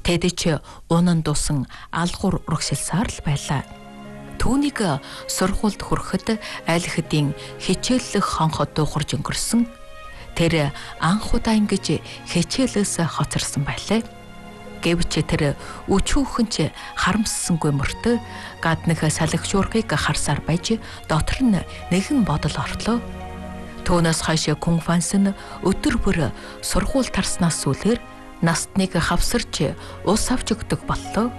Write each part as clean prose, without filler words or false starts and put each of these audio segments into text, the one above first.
Тэд ч унан дусан алгуур урагшилсаар л байлаа. Түүнийг сургуульд хүрэхэд аль хэдийн хичээллэх хонход дуухарж өнгөрсөн. Тэр анх удаа ингэж хичээлээс хоцорсон байлаа. Гэвч тэр өчүүхэн ч харамссангүй мөртөө гаднах салхичуургыг харсаар байж дотор нь нэгэн бодол ортлоо. Түүнээс хойш Кунг Фанс нь өдөр бүр сургууль тарснаас сүүлээр настныг хавсарч ус авч өгдөг боллоо.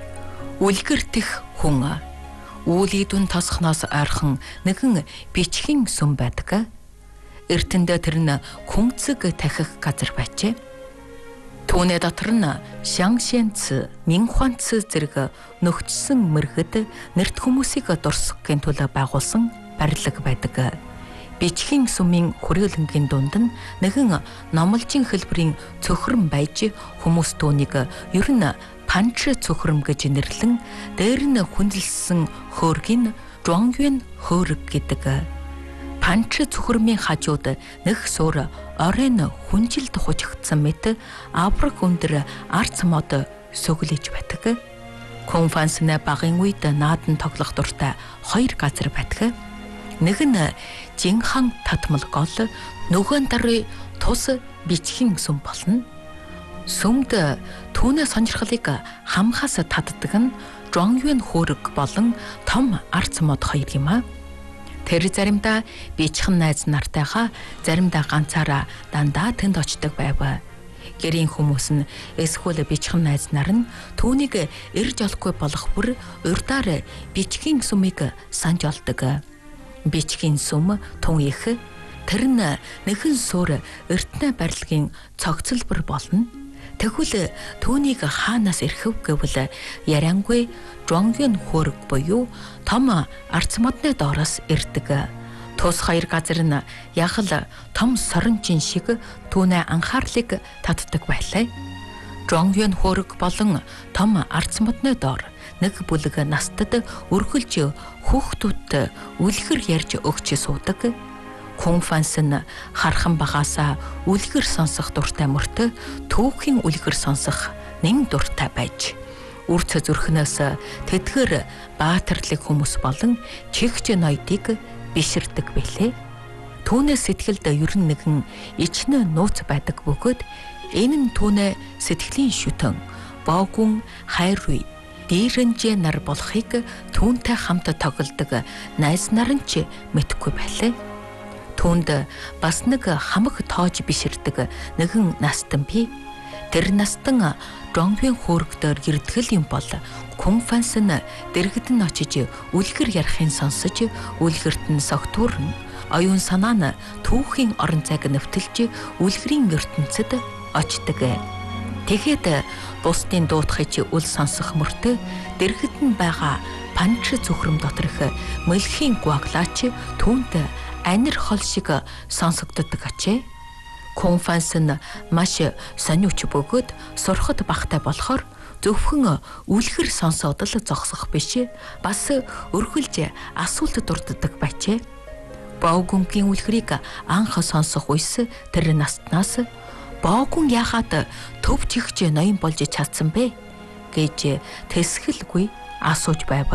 Үлгэртэх хүн үйл идүн тосхноос ойрхон нэгэн бичгийн сүм байдаг. Эртэндээ тэр нь хүнцэг тахих газар байжээ. Түүний дотор нь Шангшэнц, Минхуанц зэрэг нөхцсөн мэрэгд нэрт хүмүүсийг дурсахын тулд байгуулсан барилга байдаг. Бичгийн сүмийн хүрээлэнгийн дунд нь нэгэн номлжийн хэлбэрийн цөхрөн байж хүмүүс түүнийг ер нь панч цөхрөм гэж нэрлэн дээр нь хүндлсэн хөөргийг Жуангюэн хөөрг гэдэг. Панч цөхрмийн хажууд нэг суур оройн хүнжилд хужигдсан мэт авраг өндөр арц мод сөглөж байдаг. Кунг Фансны багын үед наадан тоглох дуртай хоёр газар байдаг. Нэг нь Жинхан татмал гол, нөгөө нь даруй тус бичгийн сүм болно. Сүмд түүний сонирхлыг хамхаас татдаг нь Жуангюэн хөөрг болон том арц мод хоёр юм а. Тэр заримдаа бичхэн найз нартайгаа, заримдаа ганцаараа дандаа тэнд очдог байв. Гэрийн хүмүүс нь эсвэл бичхэн найз нар нь түүнийг ирж олохгүй болох бүр урдаар бичгийн сүмийг санж олдог. Бичгийн сүм тун их, тэр нь нэгэн суур эртний барилгын цогцлбор болно. Тэгвэл түүнийг хаанаас ирэхв гэвэл яриангүй Жуангюэн хөөрг буюу том арц модны доороос ирдэг. Тус хоёр газар нь яг л том сорончин шиг түүний анхаарлыг татдаг байлаа. Жуангюэн хөөрг болон том арц модны доор нэг бүлэг настад өргөлж хүүхдүүд үлгэр ярьж өгч суудаг. Кунг Фанс нь хархан багаасаа үлгэр сонсох дуртай мөртөө түүхийн үлгэр сонсох нэн дуртай байж үрц зүрхнээс тэдгэр баатарлаг хүмүүс болон чигч ноёдыг биширдэг билээ. Түүнээс сэтгэлд ер нь нэгэн ичнэ нууц байдаг бөгөөд энэ нь түүнээ сэтгэлийн шүтэн боогүн хайрүй дээрэнжээ нар болохыг түүнтэй хамт тоглодог найз нар нь ч мэдхгүй байлаа. Түүнд бас нэг хамаг тоож биширдэг нэгэн настан бий. Тэр настан Жуангюэн хөөргөдөр гэрдгэл юм бол Кунг Фанс нь дэргэд нь очиж үлгэр ярихын сонсож үлгэрт нь согтуурн оюун санаа нь түүхийн орон зайг нэвтэлж үлгэрийн ертөнцид очдог. Тэгэхэд бусдын дуутахыг үл сонсох мөртөө дэргэд нь байгаа панч зүхрэм доторх мэлхийн гуаглаач түүнд анир хол шиг сонсогддог ачээ. Кунг Фанс нь маш сониуч бөгөөд сурахад багтай болохоор зөвхөн үлгэр сонсоод л зогсох биш, бас өргөлж асуулт дурддаг байжээ. Боогүнгийн үлгэрийг анх сонсох үес тэр настнаас боогүн яхад төв чихж ноён болж чадсан бэ гэж тэсгэлгүй асууж байв.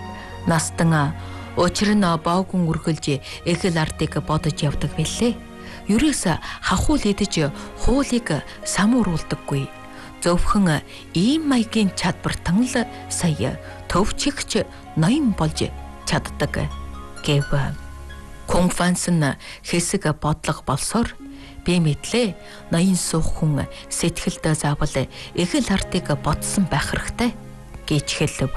Настан учир нь боогүн үргэлж эхэл ардыг бодож явдаг билээ. Юрээс хахуул идэж хуулийг самууруулдаггүй. Зөвхөн ийм маягийн чадвартан л сая төвчгч ноён болж чаддаг гэв. Кунг Фанс нь хэсэг бодлого болсоор би мэдлээ. Ноён суух хүн сэтгэлд заавал эхэл ардыг бодсон байх хэрэгтэй гэж хэлв.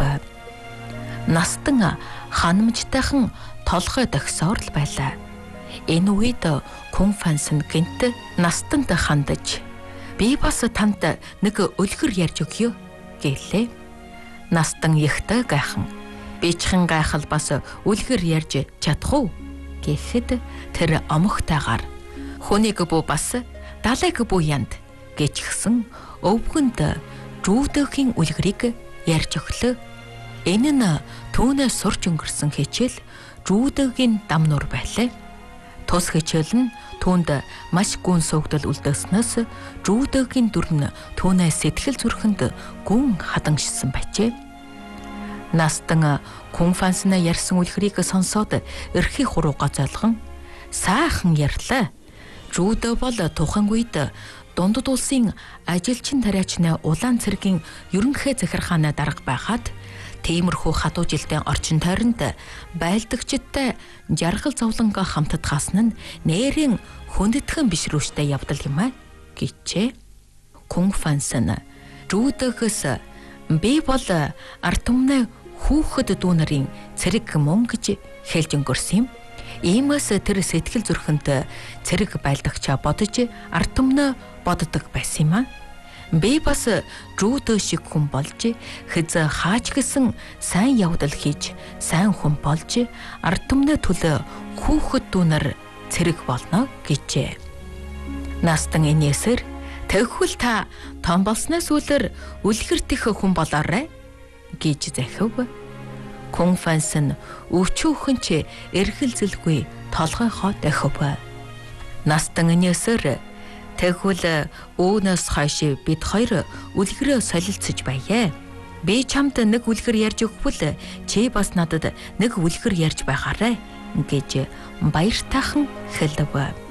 Настан ханамжтайхан толгой дохисоор л байлаа. Энэ үед Кунг Фанс нь гэнт настанд хандаж би бас танд нэг үлгэр ярьж өгье гэлээ. Настан ихтэй гайхан бичихэн гайхал бас үлгэр ярьж чадах уу гэхэд тэр омогтойгоор хүнийг бүү бас далайг бүү янд гэжгсэн өвгөнд жүүдөхийн үлгэрийг ярьж өглөө. Энэ нь түүнээ сурч өнгөрсөн хичээл жүүдөгийн дам нуур байлаа. Тус хичээл нь түүнд маш гүн суугдал үлдээснээс Жүүдэгийн дүр нь түүнээ сэтгэл зүрхэнд гүн хадангшсан байжээ. Настан Кунфансна ярьсан үлгэрийг сонсоод эрхий хурууга зойлгон сайхан ярьлаа. Жүүдэ бол тухайн үед дундад улсын ажилчин тариачны улаан цэргийн ерөнхий захиргааны дарга байхад тиймэрхүү хатуу жилдээ орчин тойронд байлдагчдтай жаргал зовлонго хамтдахаас нь нээрийн хүндэтгэн бишрүүштэй явдал юм а гэжээ. Кунфансан Жүүдэгээс би бол ард түмнээ хүүхэд дүү нарын цэрэг мөн гэж хэлж өнгөрсөн юм. Иймээс тэр сэтгэл зүрхэнд цэрэг байлдагчаа бодож ард түмнээ боддог байсан юм а. Би бас Жүүдэ шиг хүн болж хэз хаач гэсэн сайн явдал хийж сайн хүн болж ард түмнээ төлөө хүүхэд дүү нар цэрэг болно гэжээ. Настан энэсэр тэгвэл та том болсноос үлэр үлгэртэх хүн болоорой гэж захив. Кунфансан өвчүүхэн ч эргэлзэлгүй толгойхоо дахив. Настан энэсэр тэгвэл үүнээс хойш бид хоёр үлгэрээ солилцож байе. Би чамд нэг үлгэр ярьж өгвөл чи бас надад нэг үлгэр ярьж байгаарай гэж баяртайхан хэлв.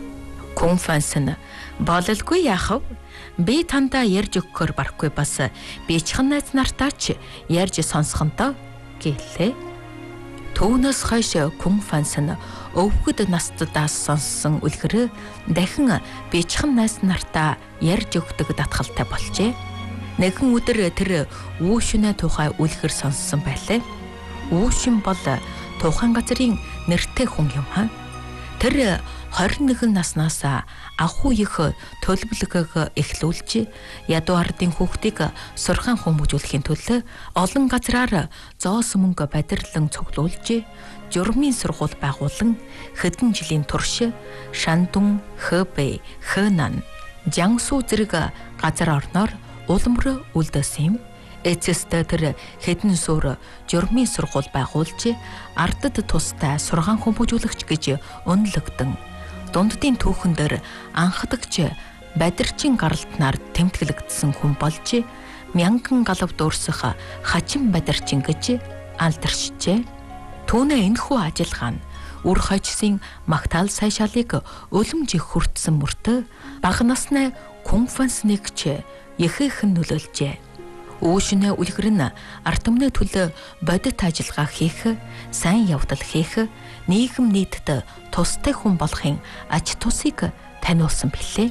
Кунфансан бололгүй яахав? Би тандаа ярьж өгөхөөр барахгүй бас биечихэн найз нартаа ч ярьж сонсхонтой гэлээ. Түүнээс хойш Кунфансан өвгөд настадаас сонссон үлгэр дахин биечихэн найз нартаа ярьж өгдөг татгалтай болжээ. Нэгэн өдөр тэр үүшнэ тухай үлгэр сонссон байлээ. Үүшин бол тухайн газрын нэртэй хүн юм а. Тэр 21 наснаас ахуй их төлөвлөгөөг эхлүүлж ядуу ардын хүүхдийг сургаан хүмүүжүүлэхийн төлөө олон газраар зоос мөнгө бадирлан цуглуулж журмын сургууль байгуулан хэдэн жилийн турш Шандун, Хэбэй, Хэнан, Жангсу зэрэг газар орноор улам үлдээсэн юм. Эцэстээ тэр хэдэн суурь журмын сургууль байгуулж ардад тустай сургаан хүмүүжүүлэгч гэж үнэлэгдэн дунддын түүхэн дээр анхдагч бадирчин гаралтнаар тэмдэглэгдсэн хүн болж мянган галав дуурсах хачин бадирчин гэж алдаршжээ. Түүнээ энэхүү ажиллагаа нь үр хойчсын магтаал сайшаалыг өлөмжих хүртсэн мөртөө бага насны Кунфансныг ч ихээхэн нөлөөлжээ. Үүшнэ үлгэр нь ард түмний төлөө бодит ажиллагаа хийх, сайн явдал хийх, нийгэм нийтэд тустай хүн болохын ач тусыг таниулсан билээ.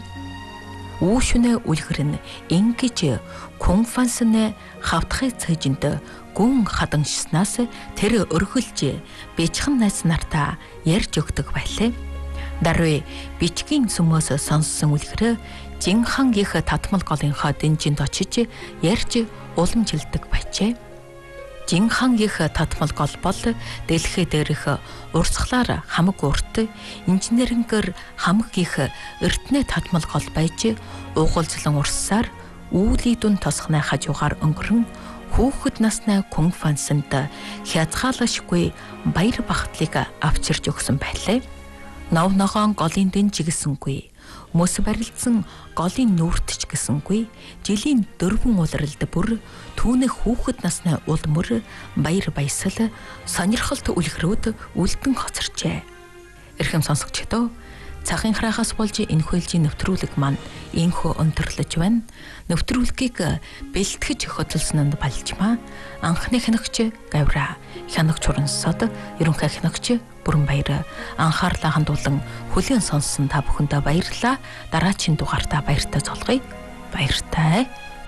Үүшнэ үлгэр нь ингэж Кунфансны хавтгай цэжинд гүн хадангшснаас тэр өргөлж биечихэн найз нартаа ярьж өгдөг байлээ. Даруй бичгийн сүмөөс сонссон үлгэр Жинхан их татмал голынхоо дэнжинд очиж ярьж уламжилдаг байжээ. Жинхан их татмал гол бол дэлхий дээрх урсгалаар хамаг урт, инженерингээр хамаг их эртнээ татмал гол байж уугуулзлан урссаар үүлийн дүн тосхны хажуугаар өнгөрөн хүүхэд насны Кунфансанд хязгаалашгүй баяр бахтлыг авчирч өгсөн байлээ. Нов ногоон голын дэн чигсэнгүй, мөс барилдсан голын нүүртч гэсэнгүй, жилийн дөрвөн улралд бүр түүнээ хүүхэд насны улмөр баяр баясгал сонирхолт үлгэрүүд үлдэн хоцорчээ. Эрхэм сонсогчдоо, цагийн хараахаас болж энэхүү ээлжийн нэвтрүүлэг маань инхүү өндөрлөж байна. Нэвтрүүлгийг бэлтгэж хөтөлсөн нь балжмаа. Анхны хянагч Гавра, хянагч Урансод, ерөнхий хянагч Бүрэнбаяр анхаарлаа хандуулан хүлээн сонссон та бүхэндээ баярлалаа. Дараагийн дугаартаа баяртай цолгоё. Баяртай.